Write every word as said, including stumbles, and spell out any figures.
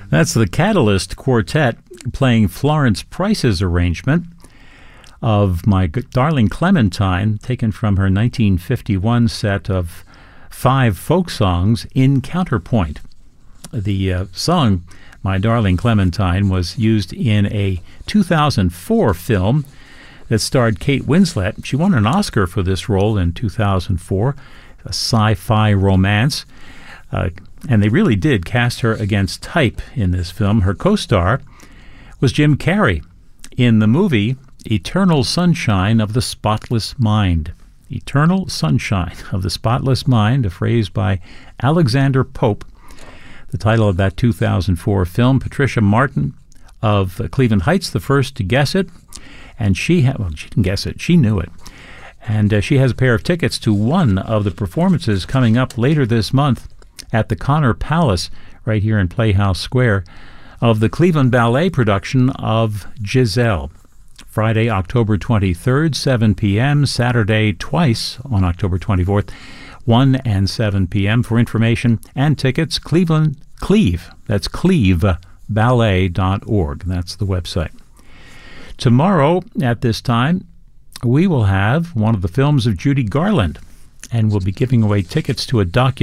That's the Catalyst Quartet playing Florence Price's arrangement of My Darling Clementine, taken from her nineteen fifty-one set of five folk songs in counterpoint. The uh, song My Darling Clementine was used in a two thousand four film that starred Kate Winslet. She won an Oscar for this role in two thousand four, a sci-fi romance. Uh, and they really did cast her against type in this film. Her co-star was Jim Carrey in the movie Eternal Sunshine of the Spotless Mind. Eternal Sunshine of the Spotless Mind, a phrase by Alexander Pope. The title of that two thousand four film. Patricia Martin of Cleveland Heights, the first to guess it. And she, ha- well, she didn't guess it, she knew it. And uh, she has a pair of tickets to one of the performances coming up later this month at the Connor Palace, right here in Playhouse Square, of the Cleveland Ballet production of Giselle. Friday, October twenty-third, seven p.m., Saturday twice on October twenty-fourth, one and seven p.m. For information and tickets, Cleveland, Cleve, that's cleve ballet dot org. That's the website. Tomorrow at this time, we will have one of the films of Judy Garland, and we'll be giving away tickets to a documentary